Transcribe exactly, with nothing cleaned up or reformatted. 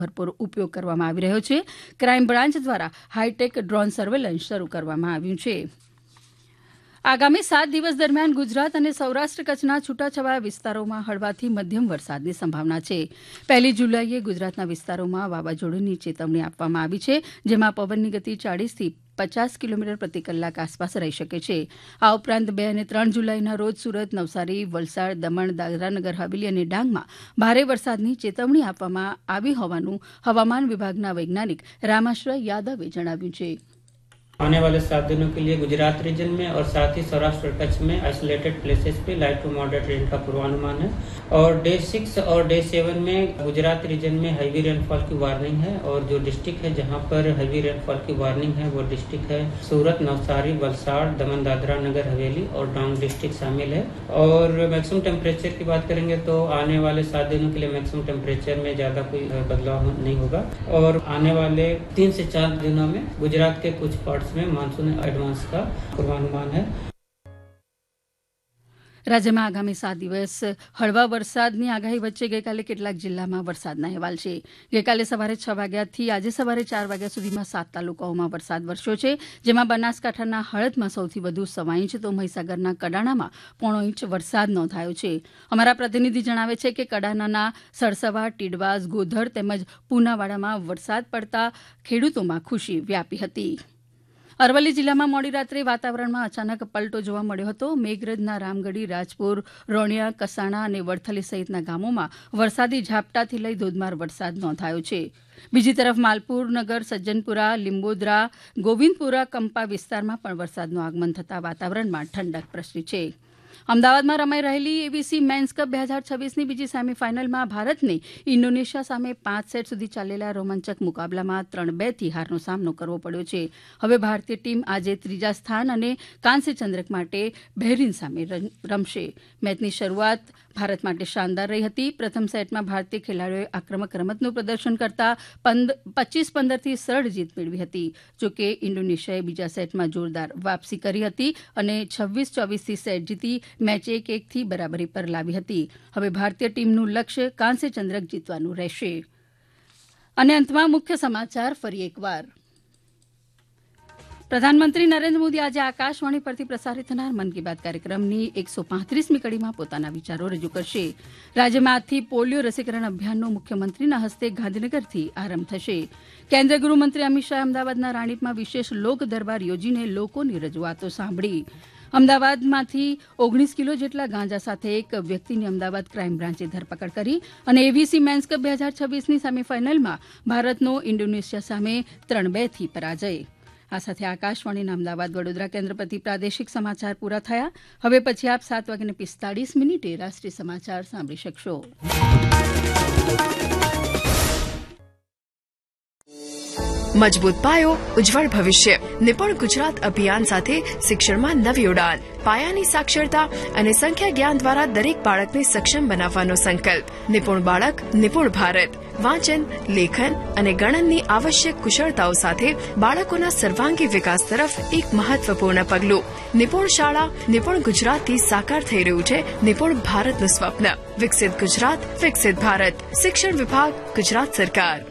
ભરપૂર ઉપયોગ કરવામાં આવી રહ્યો છે. ક્રાઇમ બ્રાન્ચ દ્વારા હાઈટેક ડ્રોન સર્વેલન્સ શરૂ કરવામાં આવ્યું છે. આગામી સાત દિવસ દરમિયાન ગુજરાત અને સૌરાષ્ટ્ર કચ્છના છૂટાછવાયા વિસ્તારોમાં હળવાથી મધ્યમ વરસાદની સંભાવના છે. પહેલી જુલાઈએ ગુજરાતના વિસ્તારોમાં વાવાઝોડુની ચેતવણી આપવામાં આવી છે, જેમાં પવનની ગતિ ચાળીસથી પચાસ કિલોમીટર પ્રતિ કલાક આસપાસ રહી શકે છે. આ ઉપરાંત બે અને ત્રણ જુલાઈના રોજ સુરત, નવસારી, વલસાડ, દમણ, દાદરાનગર હવેલી અને ડાંગમાં ભારે વરસાદની ચેતવણી આપવામાં આવી હોવાનું હવામાન વિભાગના વૈજ્ઞાનિક રામાશ્રય યાદવે જણાવ્યું છે. आने वाले सात दिनों के लिए गुजरात रीजन में और साथ ही सौराष्ट्र और कच्छ में आइसोलेटेड प्लेसेस पे लाइट टू मॉडरेट रेन का पूर्वानुमान है और डे सिक्स और डे सेवन में गुजरात रीजन में हैवी रेनफॉल की वार्निंग है और जो डिस्ट्रिक्ट है जहां पर हैवी रेनफॉल की वार्निंग है वो डिस्ट्रिक्ट है सूरत, नवसारी, वलसाड़, दमन, दादरा नगर हवेली और डांग डिस्ट्रिक्ट शामिल है. और मैक्सिमम टेम्परेचर की बात करेंगे तो आने वाले सात दिनों के लिए मैक्सिमम टेम्परेचर में ज्यादा कोई बदलाव नहीं होगा और आने वाले तीन से चार दिनों में गुजरात के कुछ पार्ट्स में मानसून एडवांस का पूर्वानुमान है. રાજ્યમાં આગામી સાત દિવસ હળવા વરસાદની આગાહી વચ્ચે ગઈકાલે કેટલાક જિલ્લામાં વરસાદના અહેવાલ છે. ગઈકાલે સવારે છ વાગ્યાથી આજે સવારે ચાર વાગ્યા સુધીમાં સાત તાલુકાઓમાં વરસાદ વરસ્યો છે, જેમાં બનાસકાંઠાના હળદમાં સૌથી વધુ સવા ઇંચ તો મહીસાગરના કડાણામાં પોણો ઇંચ વરસાદ નોંધાયો છે. અમારા પ્રતિનિધિ જણાવે છે કે કડાણાના સળસવા, ટીડવાસ, ગોધર તેમજ પૂનાવાડામાં વરસાદ પડતા ખેડૂતોમાં ખુશી વ્યાપી હતી. અરવલ્લી જિલ્લામાં મોડી રાત્રે વાતાવરણમાં અચાનક પલટો જોવા મળ્યો હતો. મેઘરજના રામગઢી, રાજપુર, રોણિયા, કસાણા અને વડથલી સહિતના ગામોમાં વરસાદી ઝાપટાથી લઈ ધોધમાર વરસાદ નોંધાયો છે. બીજી તરફ માલપુર નગર, સજ્જનપુરા, લીંબોદરા, ગોવિંદપુરા, કંપા વિસ્તારમાં પણ વરસાદનું આગમન થતાં વાતાવરણમાં ઠંડક પ્રસરી છે. અમદાવાદમાં રમાઈ રહેલી એબીસી મેન્સ કપ બે હજાર છવ્વીસની બીજી સેમીફાઇનલમાં ભારતને ઇન્ડોનેશિયા સામે પાંચ સેટ સુધી ચાલેલા રોમાંચક મુકાબલામાં ત્રણ બે થી હારનો સામનો કરવો પડ્યો છે. હવે ભારતીય ટીમ આજે ત્રીજા સ્થાન અને કાંસ્ય ચંદ્રક માટે બહેરીન સામે રમશે. મેચની શરૂઆત ભારત માટે શાનદાર રહી હતી. પ્રથમ સેટમાં ભારતીય ખેલાડીઓએ આક્રમક રમતનું પ્રદર્શન કરતા પચીસ પંદરથી સરળ જીત મેળવી હતી. જોકે ઇન્ડોનેશિયાએ બીજા સેટમાં જોરદાર વાપસી કરી હતી અને છવ્વીસ ચોવીસથી સેટ જીતી મેચ એક એકથી બરાબરી પર લાવી હતી. હવે ભારતીય ટીમનું લક્ષ્ય કાંસ્ય ચંદ્રક જીતવાનું રહેશે. અને અંતમાં મુખ્ય સમાચાર ફરી એકવાર. પ્રધાનમંત્રી નરેન્દ્ર મોદી આજે આકાશવાણી પરથી પ્રસારિત થનાર મન કી બાત કાર્યક્રમની એકસો પાંત્રીસમી કડીમાં પોતાના વિચારો રજૂ કરશે. રાજ્યમાં આજથી પોલિયો રસીકરણ અભિયાનનો મુખ્યમંત્રીના હસ્તે ગાંધીનગરથી આરંભ થશે. કેન્દ્રીય ગૃહમંત્રી અમિત શાહે અમદાવાદના રાણીપમાં વિશેષ લોક દરબાર યોજીને લોકોની રજૂઆતો સાંભળી. અમદાવાદમાંથી ઓગણીસ કિલો જેટલા ગાંજા સાથે એક વ્યક્તિની અમદાવાદ ક્રાઇમ બ્રાન્ચે ધરપકડ કરી. અને એવીસી મેન્સ કપ બે હજાર છવ્વીસની સેમીફાઇનલમાં ભારતનો ઇન્ડોનેશિયા સામે ત્રણ બે થી પરાજય. આ સાથે આકાશવાણીના અમદાવાદ વડોદરા કેન્દ્ર પરથી પ્રાદેશિક સમાચાર પૂરા થયા. હવે પછી આપ સાત વાગ્યાને પિસ્તાળીસ મિનિટે રાષ્ટ્રીય સમાચાર સાંભળી શકશો. મજબૂત પાયો, ઉજ્જવળ ભવિષ્ય. નિપુણ ગુજરાત અભિયાન સાથે શિક્ષણમાં નવી ઉડાન. પાયાની સાક્ષરતા અને સંખ્યા જ્ઞાન દ્વારા દરેક બાળકને સક્ષમ બનાવવાનો સંકલ્પ. નિપુણ બાળક, નિપુણ ભારત. વાંચન, લેખન અને ગણનની આવશ્યક કુશળતાઓ સાથે બાળકોના સર્વાંગી વિકાસ તરફ એક મહત્વપૂર્ણ પગલું. નિપુણ શાળા, નિપુણ ગુજરાતથી સાકાર થઈ રહ્યું છે નિપુણ ભારતનું સ્વપ્ન. વિકસિત ગુજરાત, વિકસિત ભારત. શિક્ષણ વિભાગ, ગુજરાત સરકાર.